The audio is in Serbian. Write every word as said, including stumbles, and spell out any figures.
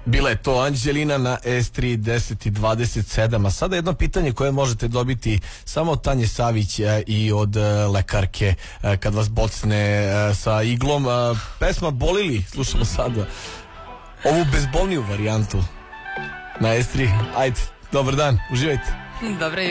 Bila je to Anđelina na S tri deset i dvadeset sedam. A sada jedno pitanje koje možete dobiti samo od Tanje Savić i od lekarke kad vas bocne sa iglom. Pesma Boli li? Slušamo sada ovu bezbolniju varijantu na S tri. Ajde, dobar dan, uživajte. Dobro